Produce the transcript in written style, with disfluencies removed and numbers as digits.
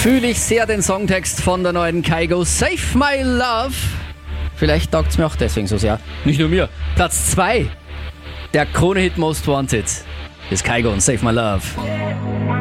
Fühle ich sehr den Songtext von der neuen Kygo, Save My Love. Vielleicht taugt es mir auch deswegen so sehr. Nicht nur mir. Platz 2 der Krone-Hit Most Wanted ist Kygo und Save My Love.